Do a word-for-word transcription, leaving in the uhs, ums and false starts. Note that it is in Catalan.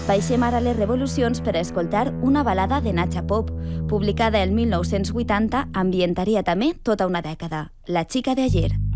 Baixem ara les revolucions per a escoltar una balada de Nacha Pop. Publicada el mil nou-cents vuitanta, ambientaria també tota una dècada. La chica de ayer.